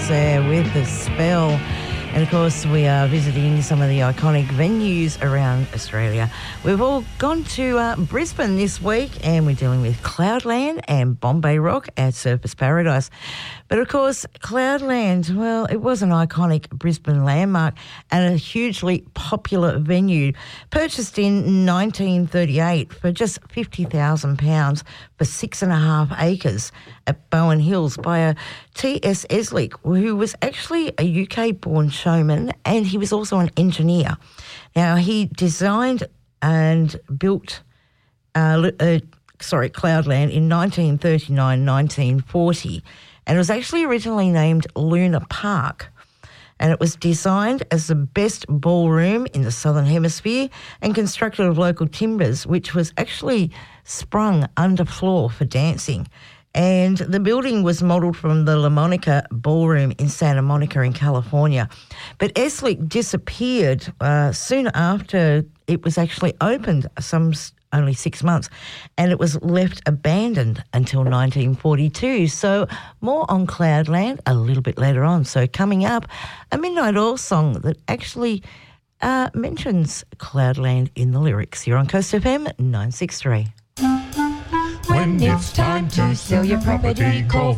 Hills there with The Spell. And of course, we are visiting some of the iconic venues around Australia. We've all gone to Brisbane this week, and we're dealing with Cloudland and Bombay Rock at Surfers Paradise. But of course, Cloudland, well, it was an iconic Brisbane landmark and a hugely popular venue, purchased in 1938 for just £50,000 for 6.5 acres at Bowen Hills by a T.S. Eslick, who was actually a UK-born showman, and he was also an engineer. Now, he designed and built Cloudland in 1939-1940, and it was actually originally named Luna Park. And it was designed as the best ballroom in the Southern Hemisphere and constructed of local timbers, which was actually sprung underfloor for dancing. And the building was modelled from the La Monica Ballroom in Santa Monica in California. But Eslick disappeared soon after it was actually opened, only 6 months, and it was left abandoned until 1942. So more on Cloudland a little bit later on. So coming up, a Midnight Oil song that actually mentions Cloudland in the lyrics. Here on Coast FM 963. When it's time to sell your property, call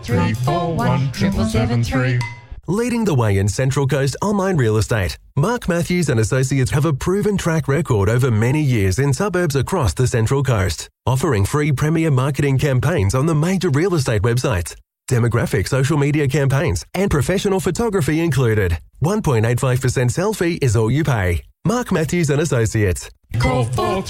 4341 7773. Leading the way in Central Coast online real estate, Mark Matthews and Associates have a proven track record over many years in suburbs across the Central Coast, offering free premier marketing campaigns on the major real estate websites, demographic social media campaigns, and professional photography included. 1.85% sell fee is all you pay. Mark Matthews and Associates. Call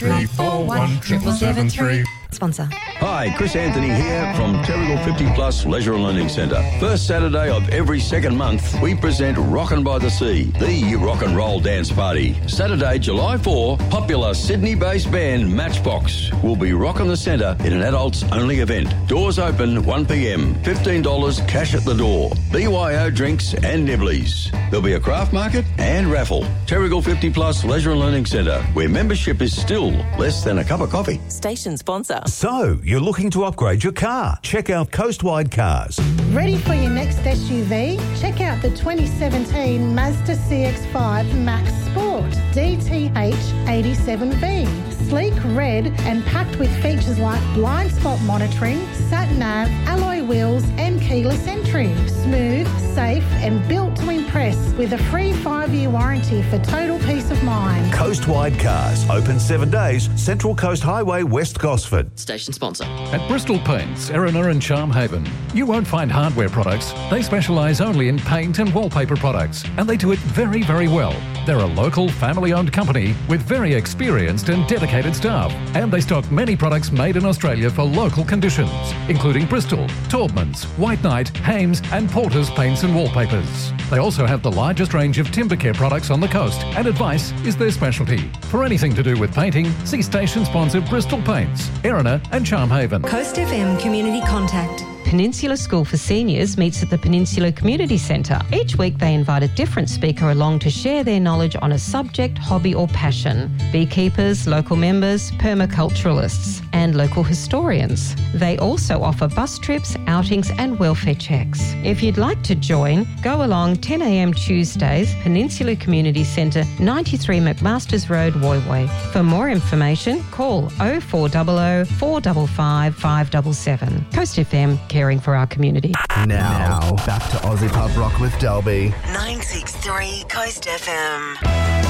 4341 7773. Sponsor. Hi, Chris Anthony here from Terrigal 50 Plus Leisure and Learning Centre. First Saturday of every second month, we present Rockin' by the Sea, the rock and roll dance party. Saturday, July 4, popular Sydney-based band Matchbox will be rocking the centre in an adults-only event. Doors open 1 p.m, $15 cash at the door, BYO drinks and nibblies. There'll be a craft market and raffle. Terrigal 50 Plus Leisure and Learning Centre, where membership is still less than a cup of coffee. Station sponsor. So, you're looking to upgrade your car? Check out Coastwide Cars. Ready for your next SUV? Check out the 2017 Mazda CX-5 Max Sport DTH 87V. Sleek, red and packed with features like blind spot monitoring, sat-nav, alloy wheels and keyless entry. Smooth, safe and built to impress with a free 5-year warranty for total peace of mind. Coastwide Cars. Open 7 days. Central Coast Highway, West Gosford. Station sponsor. At Bristol Paints, Erina and Charmhaven, you won't find hardware products. They specialise only in paint and wallpaper products, and they do it very, very well. They're a local, family-owned company with very experienced and dedicated staff, and they stock many products made in Australia for local conditions, including Bristol, Taubmans, White Knight, Hames and Porter's paints and wallpapers. They also have the largest range of timber care products on the coast, and advice is their specialty. For anything to do with painting, see station sponsor Bristol Paints, Erina and Charmhaven. Coast FM Community Contact. Peninsula School for Seniors meets at the Peninsula Community Centre. Each week they invite a different speaker along to share their knowledge on a subject, hobby or passion. Beekeepers, local members, permaculturalists and local historians. They also offer bus trips, outings and welfare checks. If you'd like to join, go along 10 a.m. Tuesdays, Peninsula Community Centre, 93 McMasters Road, Woy Woy. For more information, call 0400 455 577. Coast FM, caring for our community. Now, back to Aussie Pub Rock with Delby. 963 Coast FM.